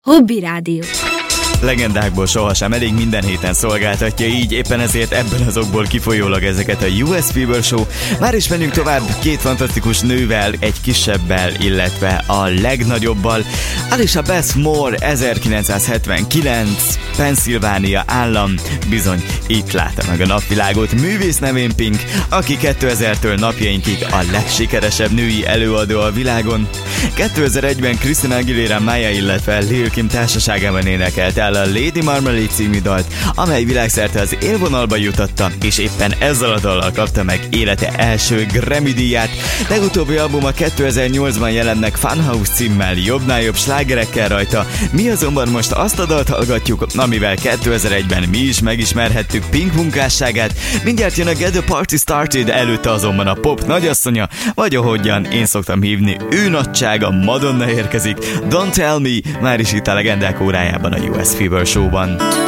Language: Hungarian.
Hobby Rádió. Legendákból sohasem elég, minden héten szolgáltatja, így éppen ezért ebből az okból kifolyólag ezeket a US Fever Show. Már is menjünk tovább két fantasztikus nővel, egy kisebbel, illetve a legnagyobbal. Alicia Beth Moore, 1979, Pennsylvania állam, bizony itt látta meg a napvilágot. Művész nevén Pink, aki 2000-től napjainkig a legsikeresebb női előadó a világon. 2001-ben Christina Aguilera Maya, illetve Lil Kim társaságában énekelt el a Lady Marmalade című dalt, amely világszerte az élvonalba jutotta, és éppen ezzel a dallal kapta meg élete első Grammy-díját. Legutóbbi albuma 2008-ban jelent meg Funhouse címmel, jobbnál jobb slágerekkel rajta. Mi azonban most azt a dalt hallgatjuk, amivel 2001-ben mi is megismerhettük Pink munkásságát. Mindjárt jön a Get the Party Started, előtte azonban a pop nagyasszonya, vagy ahogyan én szoktam hívni, ő nagysága, Madonna érkezik. Don't Tell Me, már is itt a legendák órájában a US Fever Show-ban.